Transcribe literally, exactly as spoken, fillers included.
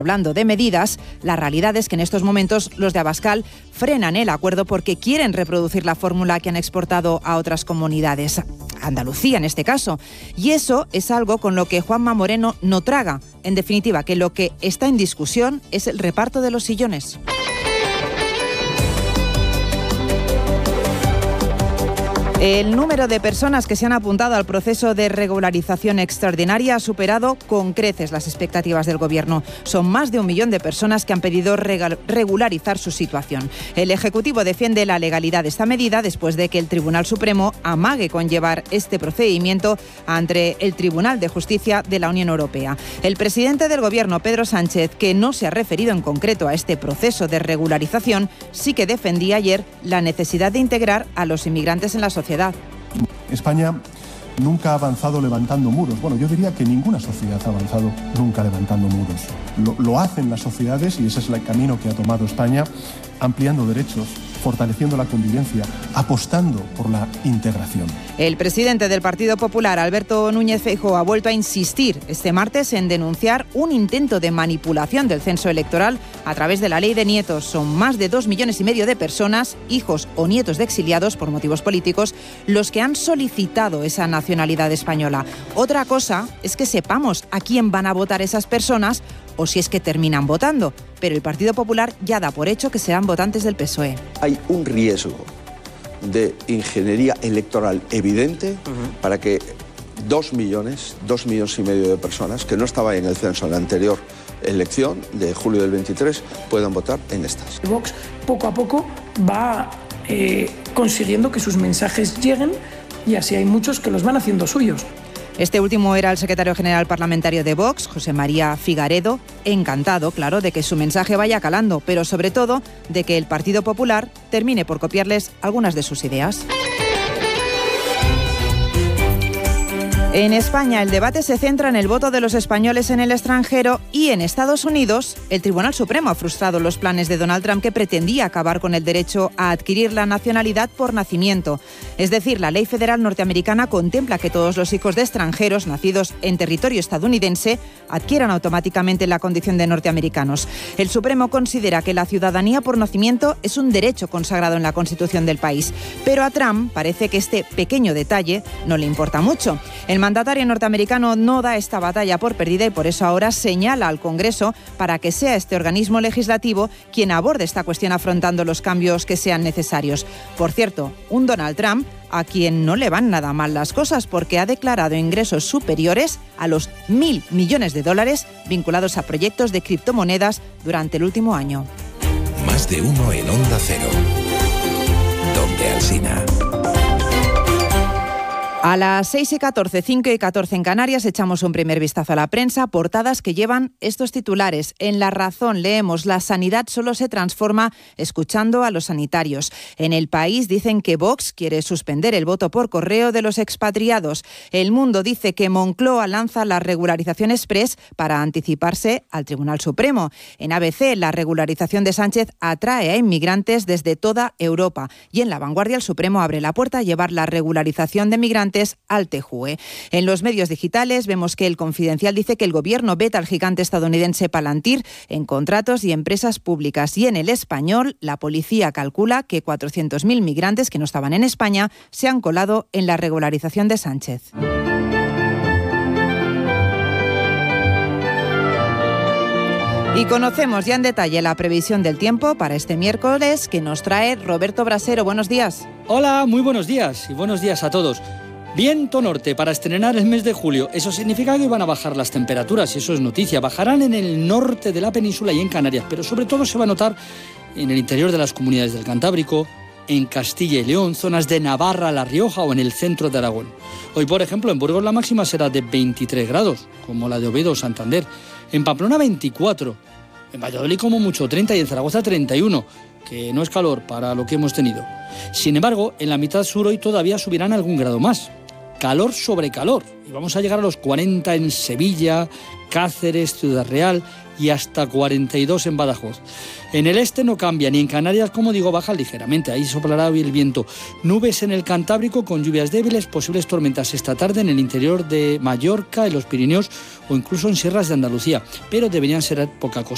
Hablando de medidas, la realidad es que en estos momentos los de Abascal frenan el acuerdo porque quieren reproducir la fórmula que han exportado a otras comunidades, Andalucía en este caso. Y eso es algo con lo que Juanma Moreno no traga. En definitiva, que lo que está en discusión es el reparto de los sillones. El número de personas que se han apuntado al proceso de regularización extraordinaria ha superado con creces las expectativas del Gobierno. Son más de un millón de personas que han pedido regularizar su situación. El Ejecutivo defiende la legalidad de esta medida después de que el Tribunal Supremo amague con llevar este procedimiento ante el Tribunal de Justicia de la Unión Europea. El presidente del Gobierno, Pedro Sánchez, que no se ha referido en concreto a este proceso de regularización, sí que defendía ayer la necesidad de integrar a los inmigrantes en la sociedad. España nunca ha avanzado levantando muros. Bueno, yo diría que ninguna sociedad ha avanzado nunca levantando muros. Lo, lo hacen las sociedades y ese es el camino que ha tomado España, ampliando derechos, fortaleciendo la convivencia, apostando por la integración. El presidente del Partido Popular, Alberto Núñez Feijóo, ha vuelto a insistir este martes en denunciar un intento de manipulación del censo electoral a través de la ley de nietos. Son más de dos millones y medio de personas, hijos o nietos de exiliados por motivos políticos, los que han solicitado esa nacionalidad española. Otra cosa es que sepamos a quién van a votar esas personas o si es que terminan votando. Pero el Partido Popular ya da por hecho que serán votantes del P S O E. Hay un riesgo de ingeniería electoral evidente uh-huh. para que dos millones, dos millones y medio de personas que no estaban en el censo en la anterior elección de julio del veintitrés puedan votar en estas. Vox poco a poco va eh, consiguiendo que sus mensajes lleguen y así hay muchos que los van haciendo suyos. Este último era el secretario general parlamentario de Vox, José María Figaredo, encantado, claro, de que su mensaje vaya calando, pero sobre todo de que el Partido Popular termine por copiarles algunas de sus ideas. En España, el debate se centra en el voto de los españoles en el extranjero y en Estados Unidos, el Tribunal Supremo ha frustrado los planes de Donald Trump que pretendía acabar con el derecho a adquirir la nacionalidad por nacimiento. Es decir, la ley federal norteamericana contempla que todos los hijos de extranjeros nacidos en territorio estadounidense adquieran automáticamente la condición de norteamericanos. El Supremo considera que la ciudadanía por nacimiento es un derecho consagrado en la Constitución del país. Pero a Trump parece que este pequeño detalle no le importa mucho. El mandatario norteamericano no da esta batalla por perdida y por eso ahora señala al Congreso para que sea este organismo legislativo quien aborde esta cuestión afrontando los cambios que sean necesarios. Por cierto, un Donald Trump a quien no le van nada mal las cosas porque ha declarado ingresos superiores a los mil millones de dólares vinculados a proyectos de criptomonedas durante el último año. Más de uno en Onda Cero. Donde Alsina. A las seis y catorce, cinco y catorce en Canarias, echamos un primer vistazo a la prensa, portadas que llevan estos titulares. En La Razón leemos: la sanidad solo se transforma escuchando a los sanitarios. En El País dicen que Vox quiere suspender el voto por correo de los expatriados. El Mundo dice que Moncloa lanza la regularización express para anticiparse al Tribunal Supremo. En A B C, la regularización de Sánchez atrae a inmigrantes desde toda Europa. Y en La Vanguardia, el Supremo abre la puerta a llevar la regularización de migrantes al T J U E. En los medios digitales vemos que El Confidencial dice que el gobierno veta al gigante estadounidense Palantir en contratos y empresas públicas. Y en El Español, la policía calcula que cuatrocientos mil migrantes que no estaban en España se han colado en la regularización de Sánchez. Y conocemos ya en detalle la previsión del tiempo para este miércoles que nos trae Roberto Brasero. Buenos días. Hola, muy buenos días y buenos días a todos. Viento norte para estrenar el mes de julio. Eso significa que van a bajar las temperaturas y eso es noticia. Bajarán en el norte de la península y en Canarias, pero sobre todo se va a notar en el interior de las comunidades del Cantábrico, en Castilla y León, zonas de Navarra, La Rioja o en el centro de Aragón. Hoy, por ejemplo, en Burgos la máxima será de veintitrés grados, como la de Oviedo o Santander. En Pamplona veinticuatro, en Valladolid como mucho treinta y en Zaragoza treinta y uno, que no es calor para lo que hemos tenido. Sin embargo, en la mitad sur hoy todavía subirán algún grado más. Calor sobre calor, y vamos a llegar a los cuarenta en Sevilla, Cáceres, Ciudad Real y hasta cuarenta y dos en Badajoz. En el este no cambia, ni en Canarias, como digo, baja ligeramente, ahí soplará hoy el viento. Nubes en el Cantábrico con lluvias débiles, posibles tormentas esta tarde en el interior de Mallorca, en los Pirineos o incluso en sierras de Andalucía, pero deberían ser poca cosa.